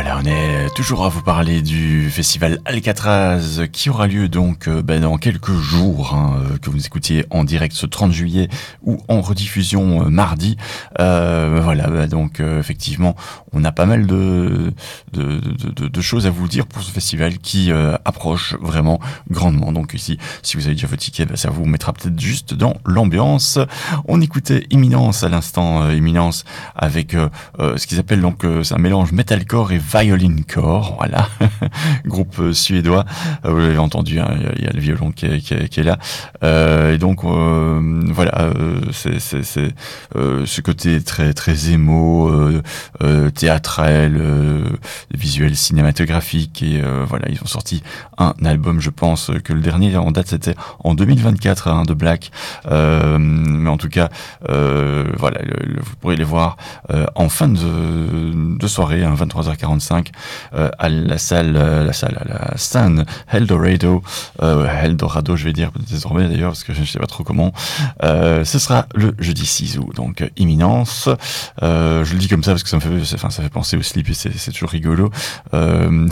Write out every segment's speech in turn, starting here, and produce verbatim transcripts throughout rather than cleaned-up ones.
Voilà, on est toujours à vous parler du festival Alcatraz qui aura lieu donc euh, ben, dans quelques jours, hein, euh, que vous écoutiez en direct ce trente juillet ou en rediffusion euh, mardi. Euh, voilà, ben, donc euh, effectivement, on a pas mal de, de, de, de, de choses à vous dire pour ce festival qui euh, approche vraiment grandement. Donc ici, si vous avez déjà votre ticket, ben, ça vous mettra peut-être juste dans l'ambiance. On écoutait Imminence à l'instant, euh, Imminence avec euh, euh, ce qu'ils appellent donc, euh, c'est un mélange metalcore et violincore, voilà, groupe euh, suédois. Euh, vous l'avez entendu, hein, il y, y a le violon qui est, qui est, qui est là. Euh, et donc euh, voilà, euh, c'est, c'est, c'est euh, ce côté très très émo, euh, euh, théâtral, euh, visuel cinématographique. Et euh, voilà, ils ont sorti un album, je pense que le dernier en date c'était en deux mille vingt-quatre, hein, de Black. Euh, mais en tout cas, euh, voilà, le, le, vous pourrez les voir euh, en fin de, de soirée, hein, vingt-trois heures quarante-cinq, euh, à la salle, euh, la salle, à la scène Eldorado, euh, Eldorado, je vais dire désormais d'ailleurs parce que je ne sais pas trop comment. Euh, ce sera le jeudi six août, donc Imminence. Euh, je le dis comme ça parce que ça me fait, enfin, ça fait penser au slip et c'est, c'est toujours rigolo. Euh...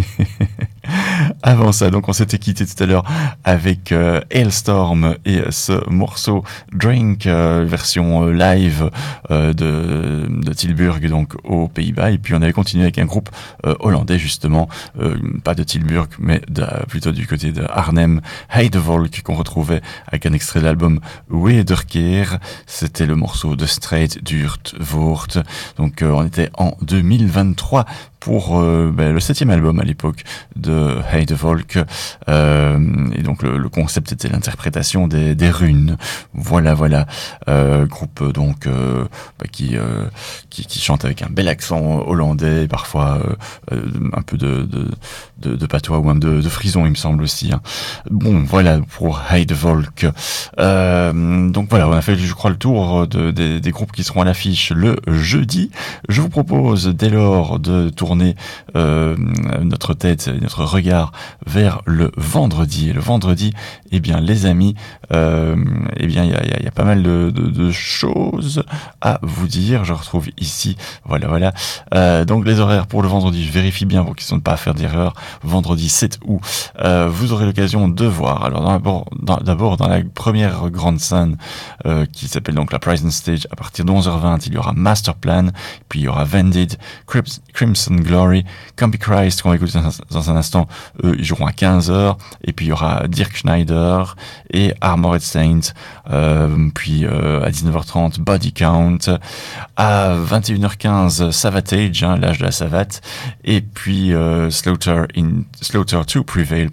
Avant ça, donc on s'était quitté tout à l'heure avec euh, Hailstorm et ce morceau Drink, euh, version euh, live euh, de, de Tilburg, donc aux Pays-Bas. Et puis on avait continué avec un groupe euh, hollandais justement, euh, pas de Tilburg, mais de, plutôt du côté de Arnhem, Heidevolk, qu'on retrouvait avec un extrait de l'album Wederkeer. C'était le morceau de Straight Durt Voort. Donc euh, on était en deux mille vingt-trois pour euh, ben, le septième album à l'époque de Heidevolk, euh, et donc le, le concept était l'interprétation des, des runes. Voilà, voilà, euh, groupe donc euh, bah, qui, euh, qui qui chante avec un bel accent hollandais, parfois euh, un peu de de, de, de patois ou même de, de frison, il me semble aussi. Hein. Bon, voilà pour Heidevolk. Euh, donc voilà, on a fait, je crois, le tour de, des, des groupes qui seront à l'affiche le jeudi. Je vous propose dès lors de tourner Euh, notre tête, notre regard vers le vendredi. Et le vendredi, eh bien, les amis, euh, eh bien, il y a, y, a, y a pas mal de, de, de choses à vous dire. Je retrouve ici, voilà, voilà. Euh, donc, les horaires pour le vendredi, je vérifie bien pour qu'ils ne sont pas à faire d'erreur. Vendredi sept août, euh, vous aurez l'occasion de voir. Alors, d'abord, dans, d'abord, dans la première grande scène, euh, qui s'appelle donc la Prison Stage, à partir de onze heures vingt, il y aura Master Plan, puis il y aura Vended, Crimson Glory, Combi Christ, qu'on va écouter dans, dans un instant. Eux, ils joueront à quinze heures, et puis il y aura Dirk Schneider et Armored Saint, euh, puis euh, à dix-neuf heures trente, Body Count, à vingt et une heures quinze, Savatage, hein, l'âge de la savate, et puis euh, Slaughter in Slaughter to Prevail.